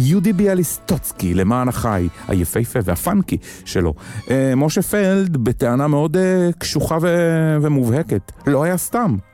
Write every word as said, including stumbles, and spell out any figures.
יהודי ביאליסטוצקי למען החי, היפהפה והפנקי שלו. משה פלד בטענה מאוד קשוחה ו... ומובהקת. לא היה סתם.